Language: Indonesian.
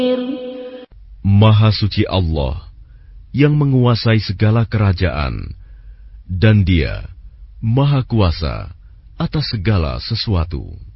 Maha suci Allah yang menguasai segala kerajaan, dan Dia Maha Kuasa atas segala sesuatu.